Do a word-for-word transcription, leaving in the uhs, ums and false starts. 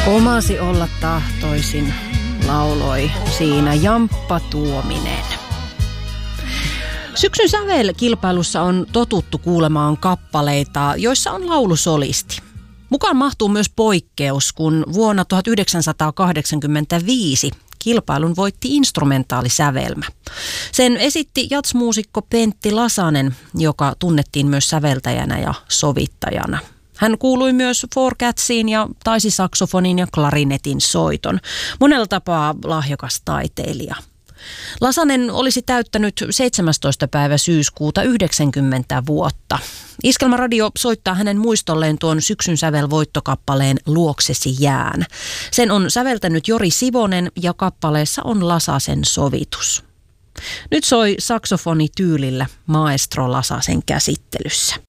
Omasi olla tahtoisin, lauloi siinä Jamppa Tuominen. Syksyn sävelkilpailussa on totuttu kuulemaan kappaleita, joissa on laulusolisti. Mukaan mahtuu myös poikkeus, kun vuonna tuhatyhdeksänsataakahdeksankymmentäviisi kilpailun voitti instrumentaalisävelmä. Sen esitti jatsmuusikko Pentti Lasanen, joka tunnettiin myös säveltäjänä ja sovittajana. Hän kuului myös Four Catsiin ja taisi saksofonin ja klarinetin soiton. Monella tapaa lahjokas taiteilija. Lasanen olisi täyttänyt seitsemästoista päivä syyskuuta yhdeksänkymmentä vuotta. Iskelmäradio soittaa hänen muistolleen tuon syksyn sävelvoittokappaleen Luoksesi jään. Sen on säveltänyt Jori Sivonen ja kappaleessa on Lasasen sovitus. Nyt soi saksofoni tyylillä maestro Lasasen käsittelyssä.